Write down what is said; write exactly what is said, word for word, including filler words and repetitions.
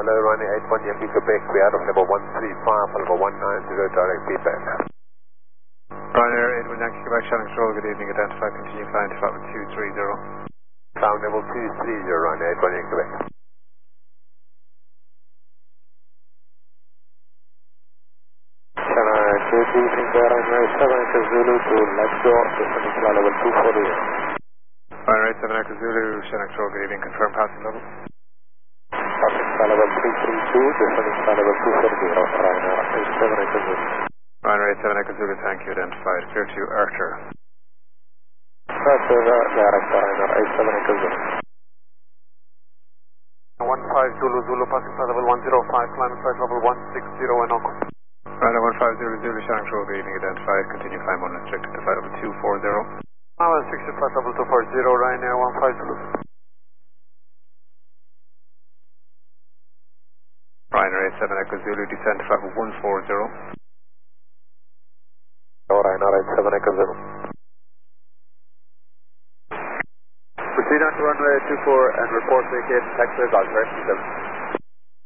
hello, runway eight one Yankee Quebec, we are on level one three five, level one nine zero, direct feedback. Ryanair eight one Yankee Quebec, Shannon Control, good evening, identify, continue flying to flight with two three zero. Sound level two three zero, runway eight one Yankee Quebec. Shannon, good evening, runway seven Echo Zulu to let's go, descending flight level two forty. Ryanair eight seven Echo Zulu, Shannon Control, good evening, confirm passing level. Passing flight level three three two, descending flight level two forty, Ryanair eight seven Echo Zulu. Ryanair eight seven Echo Zulu, thank you, identified, clear to Archer. Archer, direct Ryanair eight seven Echo Zulu. one five Zulu Zulu, passing flight level one zero five, climbing flight level one six zero and Oko. Ryanair one five Zulu Zulu, Shannon Control, good evening, identified, continue climb one restricted to flight level two four zero. I was sixty flight level two four zero, Ryanair one five Zulu. Ryanair eight seven Echo Zulu, descend to flight level one four zero. Oh, Ryanair eight seven Echo Zulu. Proceed on to runway two four and report vacation taxi, Golf seven.